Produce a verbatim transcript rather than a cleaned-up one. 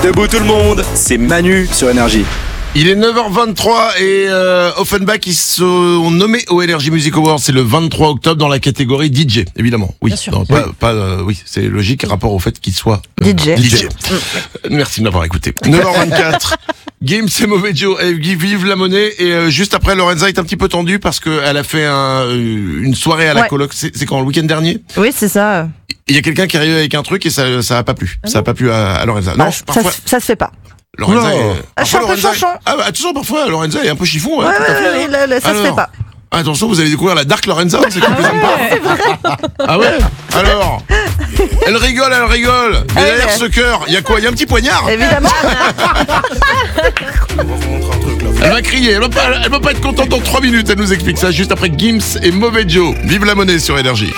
Debout tout le monde, c'est Manu sur Énergie. Il est neuf heures vingt-trois et euh, Offenbach, ils sont nommés au Energy Music Awards. C'est le vingt-trois octobre dans la catégorie D J, évidemment. Oui, Bien sûr. non, pas, pas, euh, oui, c'est logique rapport au fait qu'il soit euh, D J. D J. Mm. Merci de m'avoir écouté. neuf heures vingt-quatre. Games et Mauvais Joe, et vive la monnaie. Et euh, juste après, Lorenza est un petit peu tendue parce qu'elle a fait un, une soirée à la Ouais. coloc. C'est, c'est quand, le week-end dernier? Oui, c'est ça. Il y a quelqu'un qui est arrivé avec un truc et ça, ça a pas plu. Ah ça a pas plu à, à Lorenza. Ah, Non, ça, parfois. se- ça se fait pas. Lorenza, Non. est, Ah, je suis parfois, un peu Lorenza- chanchon. Ah, bah, toujours parfois, Lorenza est un peu chiffon. Ouais, Ouais, tout à ouais, fait, ouais, hein. là, là, ça se Alors, fait pas. Attention, vous allez découvrir la Dark Lorenza, c'est plus sympa. Ah ouais. Alors, elle rigole, elle rigole. Mais Ah ouais, derrière mais- ce cœur, il y a quoi? Il y a un petit poignard. Évidemment. Elle va crier, elle va pas, elle va pas être contente dans trois minutes. Elle nous explique ça juste après Gims et Mauvais Joe. Vive la monnaie sur Énergie.